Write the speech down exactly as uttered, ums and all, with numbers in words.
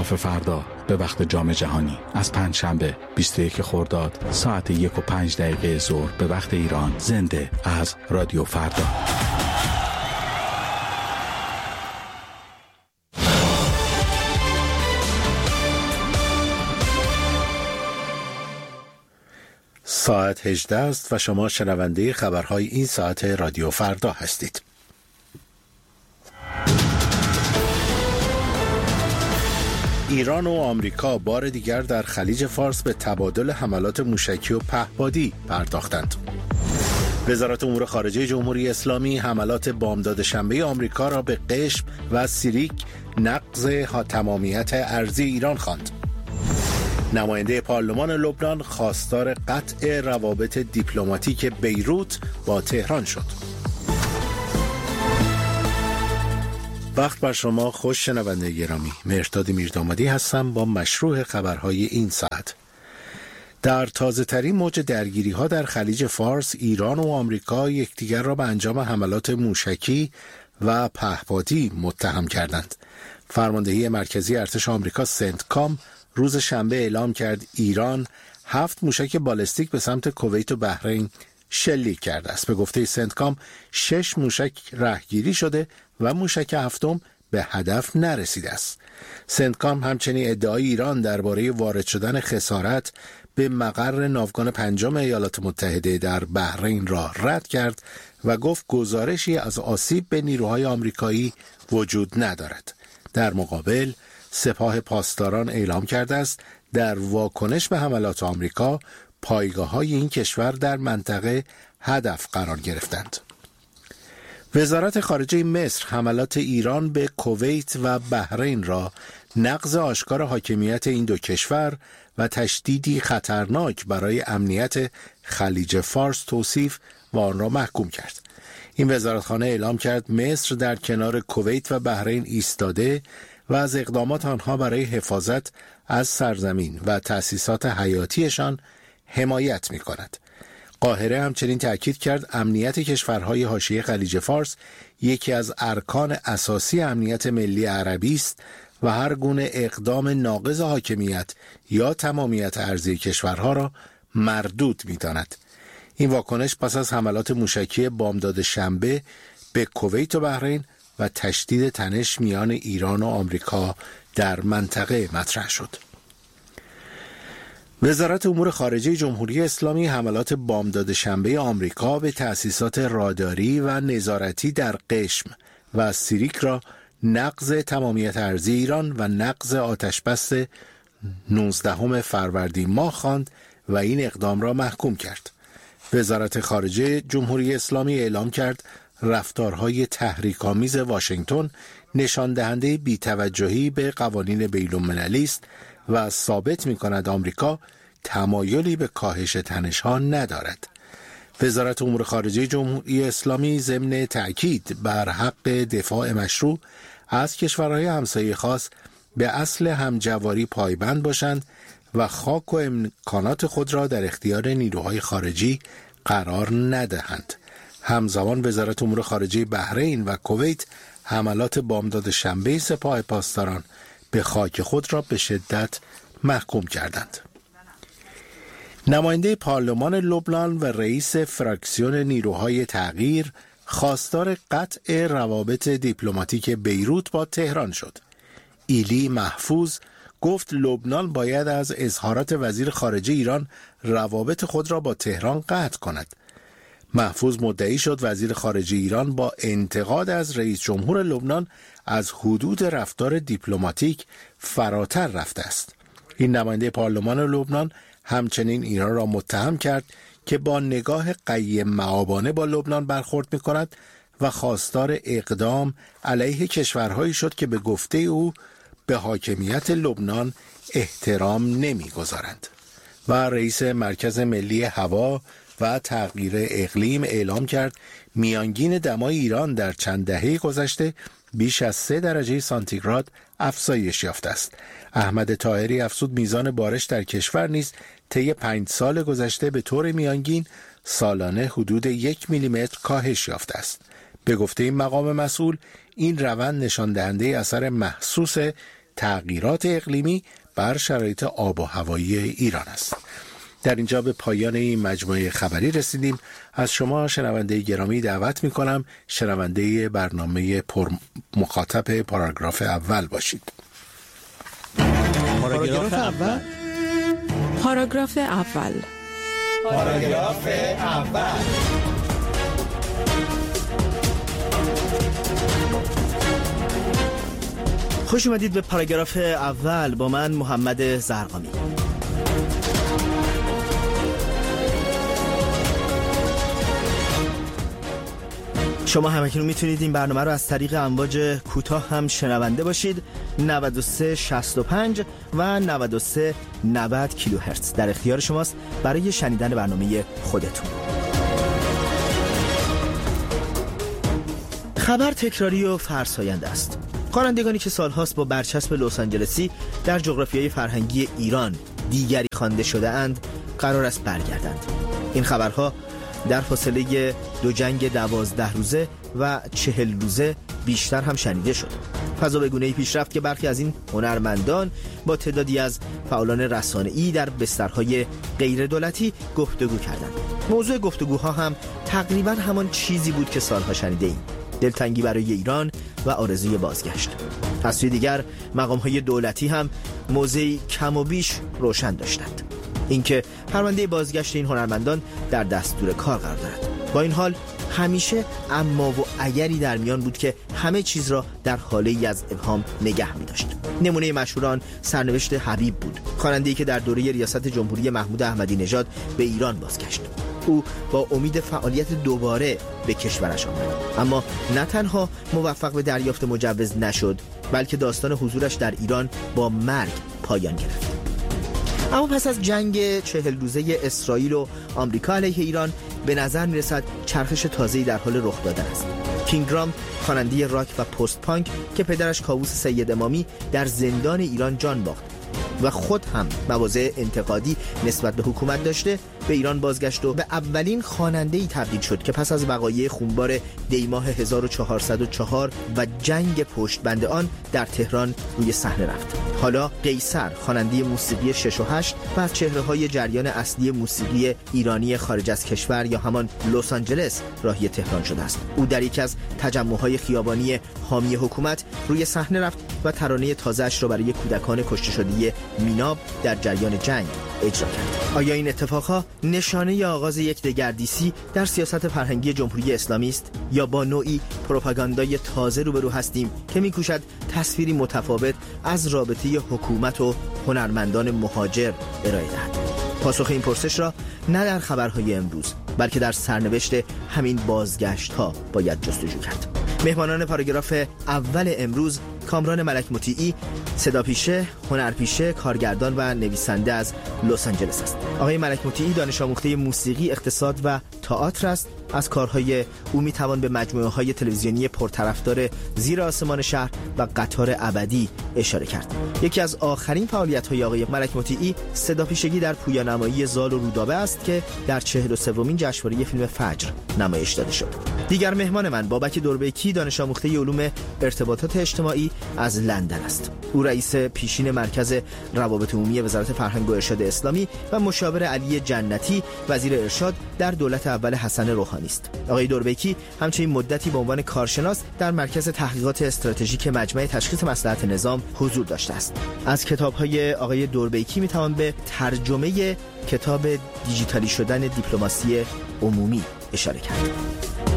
انصاف فردا به وقت جام جهانی از پنجشنبه بیست و یک خرداد ساعت یک و پنج دقیقه ظهر به وقت ایران، زنده از رادیو فردا. ساعت هجده است و شما شنونده خبرهای این ساعت رادیو فردا هستید. ایران و آمریکا بار دیگر در خلیج فارس به تبادل حملات موشکی و پهپادی پرداختند. وزارت امور خارجه جمهوری اسلامی حملات بامداد شنبه آمریکا را به قشم و سیریک نقض تمامیت ارضی ایران خواند. نماینده پارلمان لبنان خواستار قطع روابط دیپلماتیک بیروت با تهران شد. وقت بر شما خوش شنونده گرامی. مهرداد میردامادی هستم با مشروع خبرهای این ساعت. در تازه ترین موج درگیری ها در خلیج فارس، ایران و آمریکا یکدیگر را به انجام حملات موشکی و پهپادی متهم کردند. فرماندهی مرکزی ارتش آمریکا سنتکام روز شنبه اعلام کرد ایران هفت موشک بالستیک به سمت کویت و بحرین شلیک کرده است. به گفته سنتکام شش موشک رهگیری شده و موشک هفتم به هدف نرسیده است. سنتکام همچنین ادعای ایران درباره وارد شدن خسارت به مقر ناوگان پنجم ایالات متحده در بحرین را رد کرد و گفت گزارشی از آسیب به نیروهای آمریکایی وجود ندارد. در مقابل سپاه پاسداران اعلام کرده است در واکنش به حملات آمریکا پایگاه‌های این کشور در منطقه هدف قرار گرفتند. وزارت خارجه مصر حملات ایران به کویت و بحرین را نقض آشکار حاکمیت این دو کشور و تشدیدی خطرناک برای امنیت خلیج فارس توصیف و آن را محکوم کرد. این وزارتخانه اعلام کرد مصر در کنار کویت و بحرین ایستاده و از اقدامات آنها برای حفاظت از سرزمین و تأسیسات حیاتیشان حمایت می کند. قاهره همچنین تأکید کرد امنیت کشورهای حاشیه خلیج فارس یکی از ارکان اساسی امنیت ملی عربی است و هر گونه اقدام ناقض حاکمیت یا تمامیت ارضی کشورها را مردود می داند. این واکنش پس از حملات موشکی بامداد شنبه به کویت و بحرین و تشدید تنش میان ایران و آمریکا در منطقه مطرح شد. وزارت امور خارجه جمهوری اسلامی حملات بامداد شنبه آمریکا به تأسیسات راداری و نظارتی در قشم و سیریک را نقض تمامیت ارضی ایران و نقض آتشبس نوزدهم فروردین ماه خواند و این اقدام را محکوم کرد. وزارت خارجه جمهوری اسلامی اعلام کرد رفتارهای تحریک‌آمیز واشنگتن نشان دهنده بی‌توجهی به قوانین بین‌المللی است و ثابت می‌کند آمریکا تمایلی به کاهش تنش‌ها ندارد. وزارت امور خارجه جمهوری اسلامی ضمن تأکید بر حق دفاع مشروع از کشورهای همسایه خاص به اصل همجواری پایبند باشند و خاک و امکانات خود را در اختیار نیروهای خارجی قرار ندهند. همزمان وزارت امور خارجه بحرین و کویت حملات بامداد شنبه سپاه پاسداران به خاک خود را به شدت محکوم کردند. نماینده پارلمان لبنان و رئیس فراکسیون نیروهای تغییر خواستار قطع روابط دیپلماتیک بیروت با تهران شد. ایلی محفوظ گفت لبنان باید از اظهارات وزیر خارجه ایران روابط خود را با تهران قطع کند. محفوظ مدعی شد وزیر خارجه ایران با انتقاد از رئیس جمهور لبنان از حدود رفتار دیپلماتیک فراتر رفته است. این نماینده پارلمان لبنان همچنین ایران را متهم کرد که با نگاه قیم مآبانه با لبنان برخورد می‌کند و خواستار اقدام علیه کشورهایی شد که به گفته او به حاکمیت لبنان احترام نمی‌گذارند. و رئیس مرکز ملی هوا و تغییر اقلیم اعلام کرد میانگین دمای ایران در چند دهه گذشته بیش از سه درجه سانتیگراد افزایش یافته است. احمد طاهری افزود میزان بارش در کشور نیز طی پنج سال گذشته به طور میانگین سالانه حدود یک میلیمتر کاهش یافته است. به گفته این مقام مسئول این روند نشان دهنده اثر محسوس تغییرات اقلیمی بر شرایط آب و هوایی ایران است. در اینجا به پایان این مجموعه خبری رسیدیم. از شما شنونده گرامی دعوت می‌کنم شنونده برنامه پر مخاطب پاراگراف اول باشید. پاراگراف اول پاراگراف اول پاراگراف اول خوش اومدید به پاراگراف اول با من محمد زرقامی. شما همکنون میتونید این برنامه رو از طریق امواج کوتاه هم شنونده باشید. نود و سه شصت و پنج و نود و سه نود کیلوهرتز در اختیار شماست برای شنیدن برنامه خودتون. خبر تکراری و فرساینده است. خوانندگانی که سالهاست با برچسب لس آنجلسی در جغرافیای فرهنگی ایران دیگری خوانده شده اند قرار است برگردند. این خبرها در فاصله دو جنگ دوازده روزه و چهل روزه بیشتر هم شنیده شد. فضا به گونه‌ای پیش رفت که برخی از این هنرمندان با تعدادی از فعالان رسانه‌ای در بسترهای غیر دولتی گفتگو کردند. موضوع گفتگوها هم تقریباً همان چیزی بود که سالها شنیده ایم: دلتنگی برای ایران و آرزوی بازگشت. از سوی دیگر مقام‌های دولتی هم موضعی کم و بیش روشن داشتند، اینکه پرونده بازگشت این هنرمندان در دستور کار قرار دارد. با این حال همیشه اما و اگری در میان بود که همه چیز را در حاله‌ای از ابهام نگه می‌داشت. نمونه مشهوران سرنوشت حبیب بود، خواننده‌ای که در دوره ریاست جمهوری محمود احمدی نژاد به ایران بازگشت. او با امید فعالیت دوباره به کشورش آمد، اما نه تنها موفق به دریافت مجوز نشد، بلکه داستان حضورش در ایران با مرگ پایان گرفت. اما پس از جنگ چهل روزه اسرائیل و آمریکا علیه ایران به نظر میرسد چرخش تازه‌ای در حال رخ دادن است. کینگرام، خواننده راک و پست پانک که پدرش کاووس سید امامی در زندان ایران جان باخت و خود هم مواضع انتقادی نسبت به حکومت داشته، به ایران بازگشت و به اولین خواننده‌ای تبدیل شد که پس از وقایع خونبار دیماه هزار و چهارصد و چهار و جنگ پشت بند آن در تهران روی صحنه رفت. حالا قیصر، خواننده موسیقی شش و هشت و از چهره‌های جریان اصلی موسیقی ایرانی خارج از کشور یا همان لس آنجلس راهی تهران شده است. او در یکی از تجمع‌های خیابانی حامی حکومت روی صحنه رفت و ترانه تازه‌اش را برای کودکان کشته شده میناب در جریان جنگ اجرا کرد. آیا این اتفاقها نشانه آغاز یک دگردیسی در سیاست فرهنگی جمهوری اسلامی است یا با نوعی پروپاگاندای تازه روبرو هستیم که می‌کوشد تصویری متفاوت از رابطه حکومت و هنرمندان مهاجر ارائه دهد؟ پاسخ این پرسش را نه در خبرهای امروز بلکه در سرنوشت همین بازگشت‌ها باید جستجو کرد. مهمانان پاراگراف اول امروز کامران ملک مطیعی، صداپیشه، هنرپیشه، کارگردان و نویسنده از لس آنجلس است. آقای ملک مطیعی دانش آموخته موسیقی، اقتصاد و تئاتر است. از کارهای او میتوان به مجموعه‌های تلویزیونی پرطرفدار زیر آسمان شهر و قطار ابدی اشاره کرد. یکی از آخرین فعالیت‌های آقای ملک مطیعی صداپیشگی در پویانمایی زال و رودابه است که در چهل و سومین جشنواره فیلم فجر نمایش داده شد. دیگر مهمان من بابک دوربیکی، دانش آموخته علوم ارتباطات اجتماعی از لندن است. او رئیس پیشین مرکز روابط عمومی وزارت فرهنگ و ارشاد اسلامی و مشاور علی جنتی وزیر ارشاد در دولت اول حسن روحانی است. آقای دوربیکی همچنین مدتی به عنوان کارشناس در مرکز تحقیقات استراتژیک مجمع تشخیص مصلحت نظام حضور داشته است. از کتاب‌های آقای دوربیکی میتوان به ترجمه کتاب دیجیتالی شدن دیپلماسی عمومی اشاره کرد.